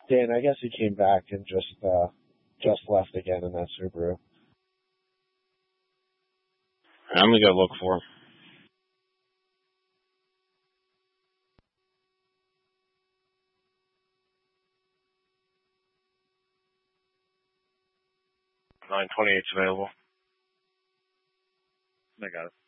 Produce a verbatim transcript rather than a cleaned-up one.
Dan, I guess he came back and just uh, just left again in that Subaru. I'm gonna go look for him. nine twenty-eight's available. I got it.